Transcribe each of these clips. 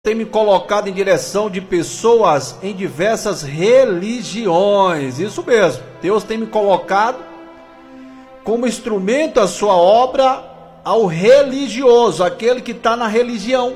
Tem me colocado em direção de pessoas em diversas religiões. Isso mesmo. Deus tem me colocado como instrumento a sua obra ao religioso, aquele que está na religião.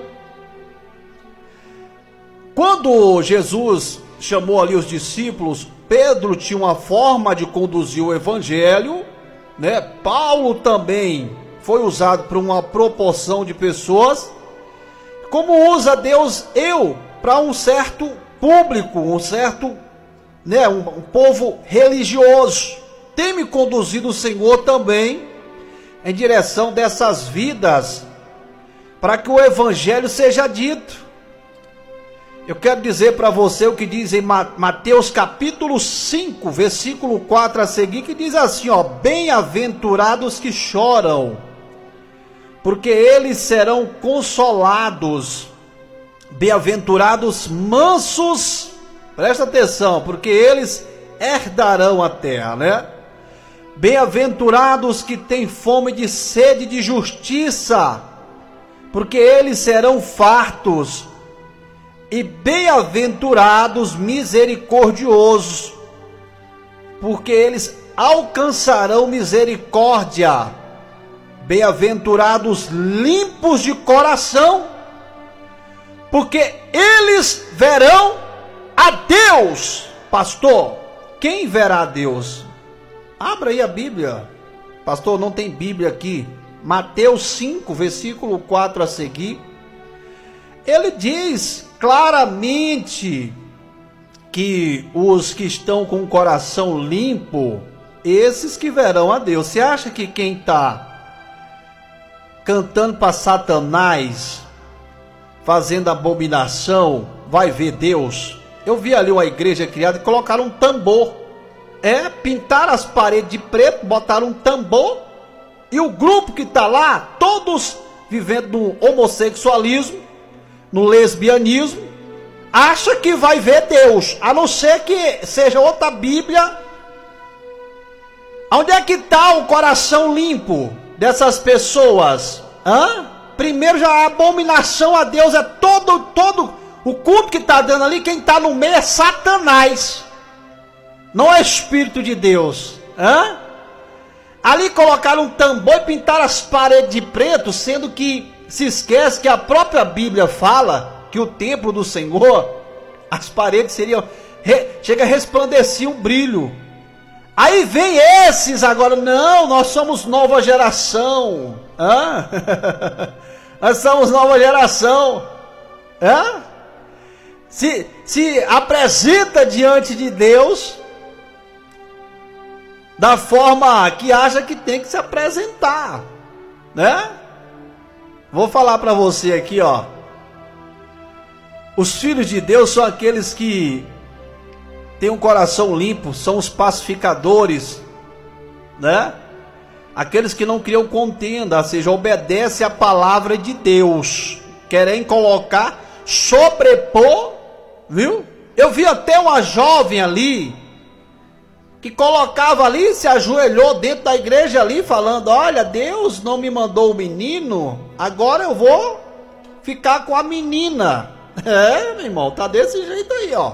Quando Jesus chamou ali os discípulos, Pedro tinha uma forma de conduzir o evangelho, né? Paulo também foi usado por uma proporção de pessoas. Como usa Deus para um certo público, um certo, né, um povo religioso. Tem me conduzido o Senhor também em direção dessas vidas, para que o evangelho seja dito. Eu quero dizer para você o que diz em Mateus capítulo 5, versículo 4 a seguir, que diz assim, ó: bem-aventurados que choram, porque eles serão consolados. Bem-aventurados mansos, presta atenção, porque eles herdarão a terra, né? Bem-aventurados que têm fome de sede de justiça, porque eles serão fartos. E bem-aventurados misericordiosos, porque eles alcançarão misericórdia. Bem-aventurados limpos de coração, porque eles verão a Deus. Pastor, quem verá a Deus? Abra aí a Bíblia. Pastor, não tem Bíblia aqui. Mateus 5, versículo 4 a seguir. Ele diz claramente que os que estão com o coração limpo, esses que verão a Deus. Você acha que quem está cantando para Satanás, fazendo abominação, vai ver Deus? Eu vi ali uma igreja criada e colocaram um tambor. Pintaram as paredes de preto, botaram um tambor, e o grupo que está lá, todos vivendo no homossexualismo, no lesbianismo, acha que vai ver Deus, a não ser que seja outra Bíblia. Onde é que está o coração limpo dessas pessoas? Primeiro, já a abominação a Deus é todo o culto que está dando ali. Quem está no meio é Satanás, não é Espírito de Deus. Ali colocaram um tambor e pintaram as paredes de preto, sendo que se esquece que a própria Bíblia fala que o templo do Senhor, as paredes seriam, chega a resplandecer um brilho. Aí vem esses agora, não, nós somos nova geração. Nós somos nova geração. Se apresenta diante de Deus da forma que acha que tem que se apresentar, né? Vou falar para você aqui, ó. Os filhos de Deus são aqueles que têm um coração limpo, são os pacificadores, né? Aqueles que não criam contenda, ou seja, obedecem a palavra de Deus, querem colocar, sobrepor, viu? Eu vi até uma jovem ali, que colocava ali, se ajoelhou dentro da igreja ali, falando, olha, Deus não me mandou o menino, agora eu vou ficar com a menina. Meu irmão, tá desse jeito aí, ó.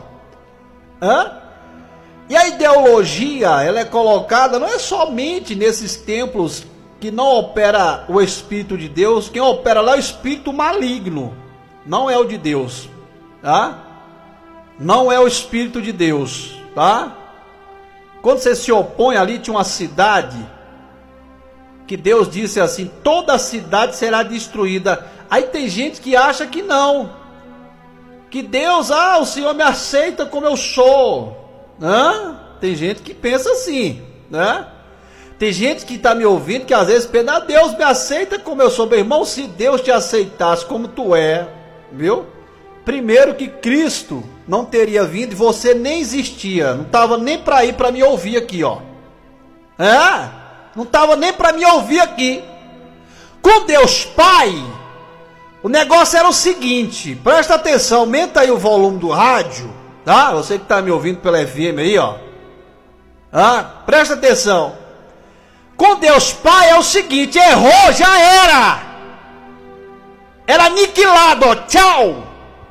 E a ideologia, ela é colocada, não é somente nesses templos que não opera o Espírito de Deus. Quem opera lá é o Espírito maligno, não é o de Deus, tá? Não é o Espírito de Deus, tá? Quando você se opõe ali, tinha uma cidade, que Deus disse assim, toda a cidade será destruída. Aí tem gente que acha que não, que Deus, o Senhor me aceita como eu sou. Tem gente que pensa assim, né? Tem gente que está me ouvindo, que às vezes pensa, Deus me aceita como eu sou. Meu irmão, se Deus te aceitasse como tu é, viu? Primeiro que Cristo não teria vindo e você nem existia, não estava nem para ir para me ouvir aqui, ó. Não estava nem para me ouvir aqui. Com Deus Pai, o negócio era o seguinte, presta atenção, aumenta aí o volume do rádio, tá? Você que está me ouvindo pela FM aí, ó. Presta atenção. Com Deus Pai é o seguinte, errou, já era. Era aniquilado, ó, tchau.